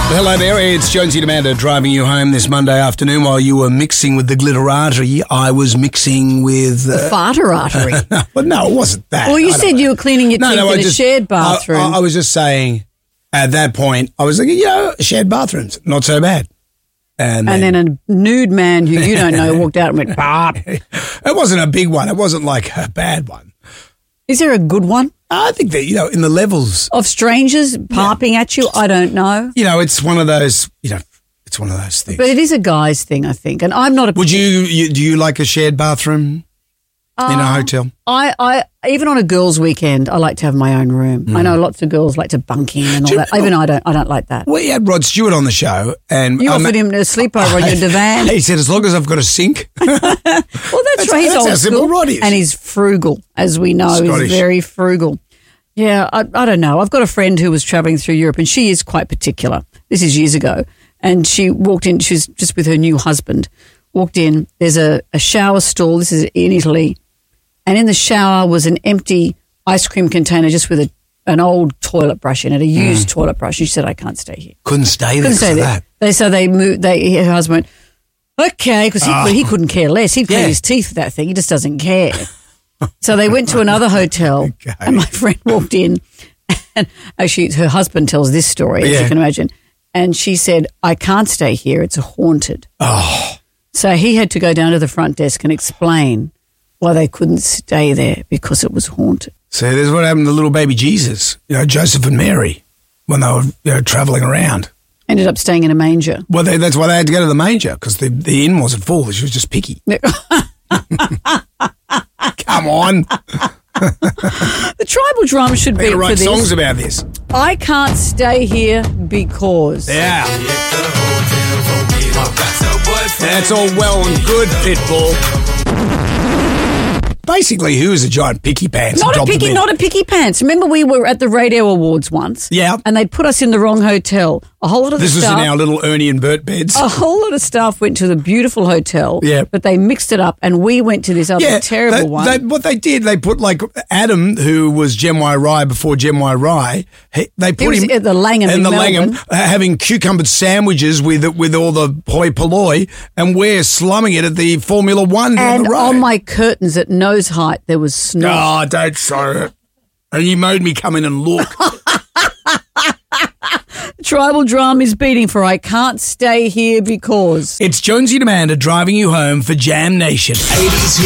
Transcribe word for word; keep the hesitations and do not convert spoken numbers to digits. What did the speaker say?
Hello there, it's Jonesy and Amanda driving you home this Monday afternoon. While you were mixing with the glitterati, I was mixing with... The Uh, farterati. well, no, it wasn't that. Well, you I said don't you know. were cleaning your No, teeth no, I in a just- shared bathroom. I, I, I was just saying, at that point, I was thinking, you know, shared bathrooms, not so bad. And and then, then a nude man who you don't know walked out and went, "Bop." it wasn't a big one. It wasn't like a bad one. Is there a good one? I think that, you know, in the levels, Of strangers popping at you? I don't know. you know, it's one of those, you know, it's one of those things. But it is a guy's thing, I think. And I'm not a... Would you, you, do you like a shared bathroom in a hotel? I, I even on a girls' weekend, I like to have my own room. I know lots of girls like to bunk in and all Do you that. know- Even I don't. I don't like that. We had Rod Stewart on the show, and You um, offered him to sleep over on your divan. He said, "As long as I've got a sink." Well, that's, That's- right. He's that's old how simple school, Rod is. and he's frugal, as we know. Scottish. He's very frugal. Yeah, I, I don't know. I've got a friend who was travelling through Europe, and she is quite particular. This is years ago, and she walked in. She's just with her new husband. Walked in. There's a, a shower stall. This is in Italy, and in the shower was an empty ice cream container, just with a an old toilet brush in it, a used toilet brush. She said, "I can't stay here." Couldn't stay there. Couldn't stay for there. that. They so they moved. They her husband went, okay, because he, Oh. he couldn't care less. He'd clean Yeah. his teeth with that thing. He just doesn't care. So they went to another hotel, Okay. and my friend walked in, and actually her husband tells this story, as Yeah. you can imagine. And she said, "I can't stay here. It's haunted." Oh, So he had to go down to the front desk and explain why they couldn't stay there because it was haunted. so there's what happened to little baby Jesus, you know, Joseph and Mary, when they were you know, traveling around. Ended up staying in a manger. Well, they, that's why they had to go to the manger, because the, the inn wasn't full. She was just picky. Come on. The tribal drum should They're be going to for write this. songs about this. I can't stay here because. Yeah. That's all well and good, Pitbull. Basically, who is a giant picky pants? Not a Job to picky, be- not a picky pants. Remember, we were at the Radio Awards once. Yeah. And they put us in the wrong hotel. A whole lot of This the was staff. in our little Ernie and Bert beds. a whole lot of staff went to the beautiful hotel. Yeah. But they mixed it up, and we went to this other terrible they- one. they- what they did, they put like Adam, who was Gem Y Rye before Gem Y Rye, he, they put was him at the Langham in in the Melbourne. Langham, uh, having cucumber sandwiches with with all the hoi polloi, and we're slumming it at the Formula One down and the road. on my curtains at nose height, there was snot. Oh, don't say it. And you made me come in and look. Tribal drum is beating for I can't stay here because. It's Jonesy and Amanda driving you home for Jam Nation. eighties